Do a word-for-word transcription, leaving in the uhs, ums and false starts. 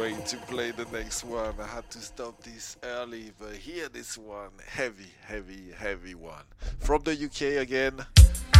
wait to play the next one. I had to stop this early, but here this one, heavy, heavy, heavy one. From the U K again.